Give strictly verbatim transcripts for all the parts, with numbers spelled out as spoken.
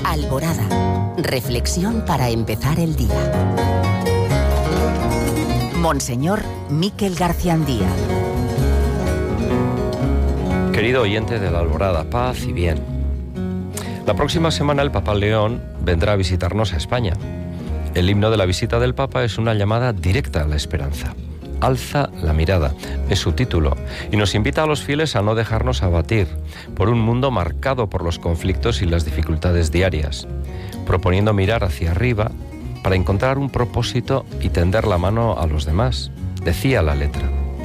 Alborada. Reflexión para empezar el día. Monseñor Miquel Garciandía. Querido oyente de la Alborada, paz y bien. La próxima semana el Papa León vendrá a visitarnos a España. El himno de la visita del Papa es una llamada directa a la esperanza. Alza la mirada, es su título, y nos invita a los fieles a no dejarnos abatir por un mundo marcado por los conflictos y las dificultades diarias, proponiendo mirar hacia arriba para encontrar un propósito y tender la mano a los demás. Decía la letra: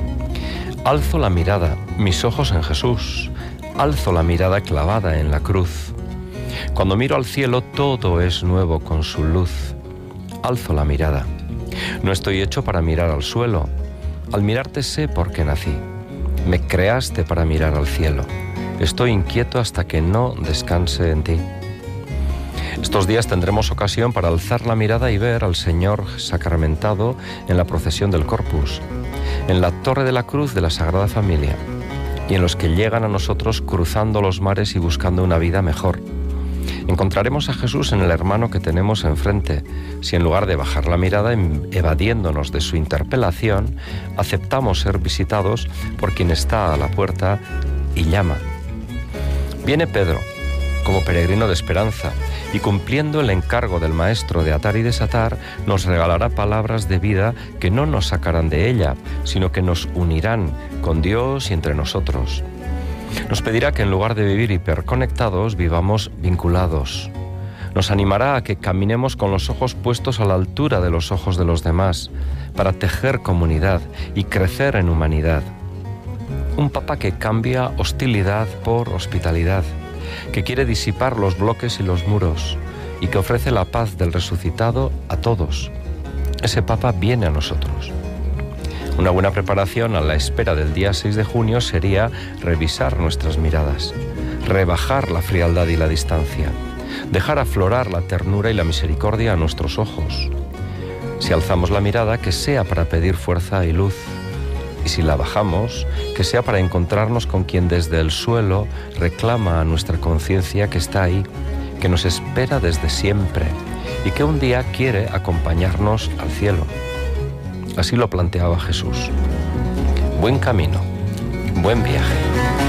alzo la mirada, mis ojos en Jesús, alzo la mirada clavada en la cruz. Cuando miro al cielo todo es nuevo con su luz. Alzo la mirada. No estoy hecho para mirar al suelo. Al mirarte sé por qué nací. Me creaste para mirar al cielo. Estoy inquieto hasta que no descanse en ti. Estos días tendremos ocasión para alzar la mirada y ver al Señor sacramentado en la procesión del Corpus, en la Torre de la Cruz de la Sagrada Familia, y en los que llegan a nosotros cruzando los mares y buscando una vida mejor. Encontraremos a Jesús en el hermano que tenemos enfrente, si en lugar de bajar la mirada evadiéndonos de su interpelación, aceptamos ser visitados por quien está a la puerta y llama. Viene Pedro, como peregrino de esperanza, y cumpliendo el encargo del Maestro de atar y desatar, nos regalará palabras de vida que no nos sacarán de ella, sino que nos unirán con Dios y entre nosotros. Nos pedirá que en lugar de vivir hiperconectados, vivamos vinculados. Nos animará a que caminemos con los ojos puestos a la altura de los ojos de los demás, para tejer comunidad y crecer en humanidad. Un Papa que cambia hostilidad por hospitalidad, que quiere disipar los bloques y los muros, y que ofrece la paz del resucitado a todos. Ese Papa viene a nosotros. Una buena preparación a la espera del día seis de junio sería revisar nuestras miradas, rebajar la frialdad y la distancia, dejar aflorar la ternura y la misericordia a nuestros ojos. Si alzamos la mirada, que sea para pedir fuerza y luz, y si la bajamos, que sea para encontrarnos con quien desde el suelo reclama a nuestra conciencia que está ahí, que nos espera desde siempre y que un día quiere acompañarnos al cielo. Así lo planteaba Jesús. Buen camino, buen viaje.